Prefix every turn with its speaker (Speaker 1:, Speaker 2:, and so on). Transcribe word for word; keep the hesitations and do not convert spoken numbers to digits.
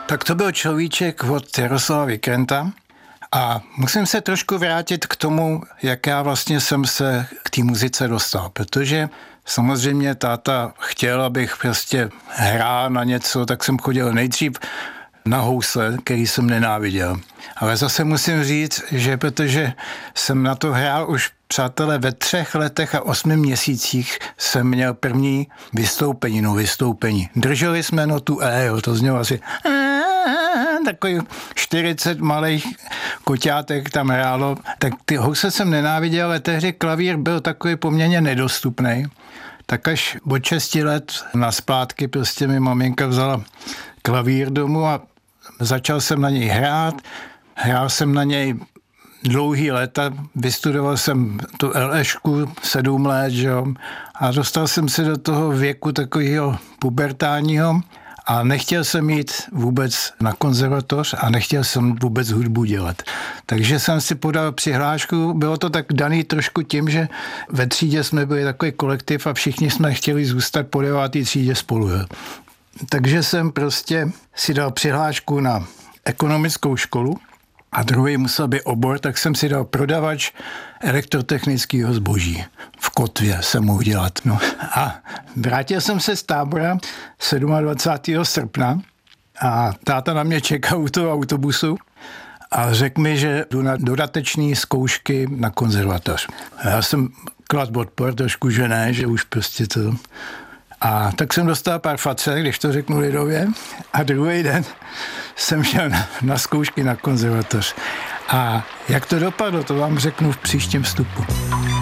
Speaker 1: Tak to byl Človíček od Jaroslava Vikrenta a musím se trošku vrátit k tomu, jak já vlastně jsem se k té muzice dostal, protože samozřejmě táta chtěl, abych prostě hrál na něco, tak jsem chodil nejdřív na housle, který jsem nenáviděl. Ale zase musím říct, že protože jsem na to hrál už, přátelé, ve třech letech a osmi měsících jsem měl první vystoupení, no vystoupení. Drželi jsme notu E, jo, to znělo asi takový čtyřicet malých koťátek tam hrálo. Tak ty housle jsem nenáviděl, ale tehdy klavír byl takový poměrně nedostupný. Tak až od šesti let na splátky prostě mi maminka vzala klavír domů a začal jsem na něj hrát. Hrál jsem na něj dlouhý léta, vystudoval jsem tu LŠku sedm let, že jo, a dostal jsem se do toho věku takového pubertálního a nechtěl jsem jít vůbec na konzervatoř a nechtěl jsem vůbec hudbu dělat. Takže jsem si podal přihlášku, bylo to tak daný trošku tím, že ve třídě jsme byli takový kolektiv a všichni jsme chtěli zůstat po devátý třídě spolu. Jo. Takže jsem prostě si dal přihlášku na ekonomickou školu a druhý musel být obor, tak jsem si dal prodavač elektrotechnického zboží. V Kotvě jsem mohl dělat. No. A vrátil jsem se z tábora dvacátého sedmého srpna a táta na mě čekal u toho autobusu a řekl mi, že jdu na dodateční zkoušky na konzervatoř. Já jsem kladl odpor trošku, že ne, že už prostě to... A tak jsem dostal pár facek, když to řeknu lidově, a druhý den jsem šel na, na zkoušky na konzervatoř. A jak to dopadlo, to vám řeknu v příštím vstupu.